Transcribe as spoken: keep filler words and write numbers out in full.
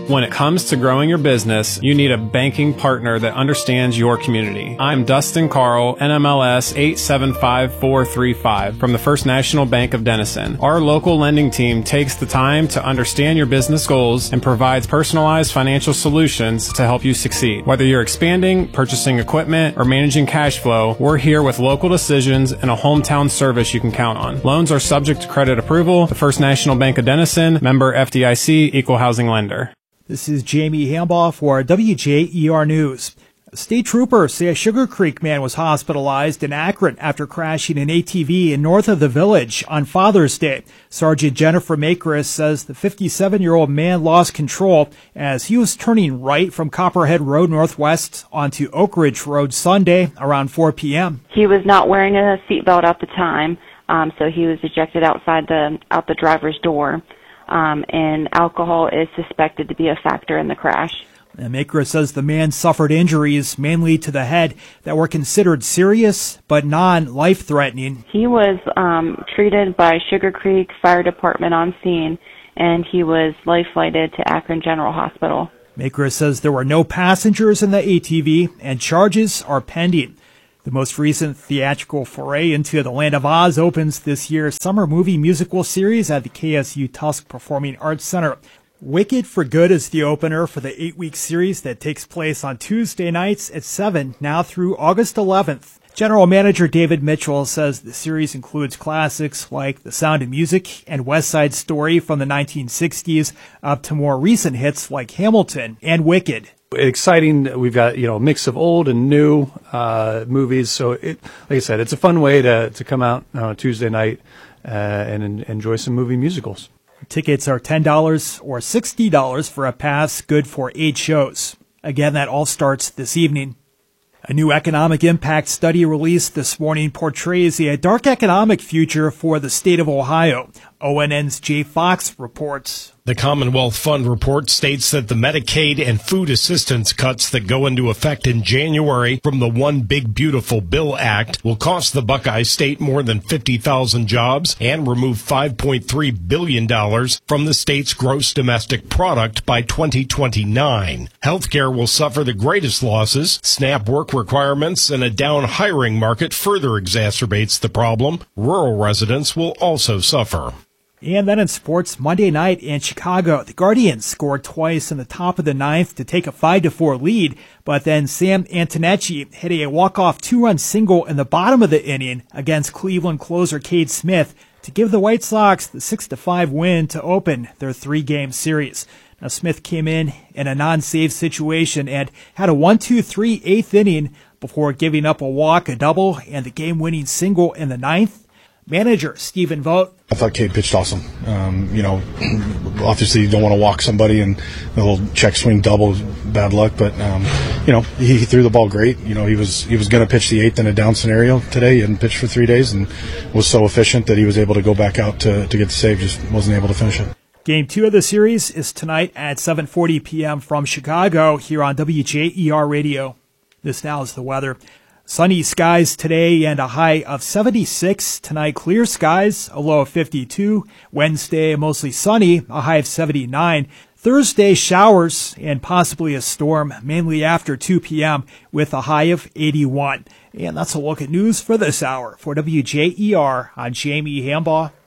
When it comes to growing your business, you need a banking partner that understands your community. I'm Dustin Carl, N M L S eight seven five four three five from the First National Bank of Denison. Our local lending team takes the time to understand your business goals and provides personalized financial solutions to help you succeed. Whether you're expanding, purchasing equipment, or managing cash flow, we're here with local decisions and a hometown service you can count on. Loans are subject to credit approval. The First National Bank of Denison, member F D I C, equal housing lender. This is Jamie Hambaugh for W J E R News. State troopers say a Sugar Creek man was hospitalized in Akron after crashing an A T V in north of the village on Father's Day. Sergeant Jennifer Makris says the fifty-seven-year-old man lost control as he was turning right from Copperhead Road Northwest onto Oak Ridge Road Sunday around four p.m. He was not wearing a seatbelt at the time, um, so he was ejected outside the out the driver's door. Um, and alcohol is suspected to be a factor in the crash. And Makris says the man suffered injuries mainly to the head that were considered serious but non-life-threatening. He was um, treated by Sugar Creek Fire Department on scene, and he was life-flighted to Akron General Hospital. Makris says there were no passengers in the A T V, and charges are pending. The most recent theatrical foray into the Land of Oz opens this year's summer movie musical series at the K S U Tusk Performing Arts Center. Wicked for Good is the opener for the eight-week series that takes place on Tuesday nights at seven, now through August eleventh. General Manager David Mitchell says the series includes classics like The Sound of Music and West Side Story from the nineteen sixties, up to more recent hits like Hamilton and Wicked. Exciting. We've got, you know, a mix of old and new uh, movies. So, it, like I said, it's a fun way to, to come out on a Tuesday night uh, and en- enjoy some movie musicals. Tickets are ten dollars or sixty dollars for a pass, good for eight shows. Again, that all starts this evening. A new economic impact study released this morning portrays a dark economic future for the state of Ohio. O N N's Jay Fox reports. The Commonwealth Fund report states that the Medicaid and food assistance cuts that go into effect in January from the One Big Beautiful Bill Act will cost the Buckeye State more than fifty thousand jobs and remove five point three billion dollars from the state's gross domestic product by twenty twenty-nine. Healthcare will suffer the greatest losses. SNAP work requirements and a down hiring market further exacerbates the problem. Rural residents will also suffer. And then in sports, Monday night in Chicago, the Guardians scored twice in the top of the ninth to take a five to four lead, but then Sam Antonucci hit a walk-off two-run single in the bottom of the inning against Cleveland closer Cade Smith to give the White Sox the six to five win to open their three-game series. Now, Smith came in in a non-save situation and had a one two three eighth inning before giving up a walk, a double, and the game-winning single in the ninth. Manager Stephen Vogt. I thought Cade pitched awesome. Um, you know, obviously you don't want to walk somebody and a little check swing double, bad luck. But um, you know, he, he threw the ball great. You know, he was he was going to pitch the eighth in a down scenario today. He hadn't pitched for three days and was so efficient that he was able to go back out to to get the save. Just wasn't able to finish it. Game two of the series is tonight at seven forty p.m. from Chicago here on W J E R Radio. This now is the weather. Sunny skies today and a high of seventy-six. Tonight, clear skies, a low of fifty-two. Wednesday, mostly sunny, a high of seventy-nine. Thursday, showers and possibly a storm, mainly after two p.m. with a high of eighty-one. And that's a look at news for this hour. For W J E R, I'm Jamie Hambaugh.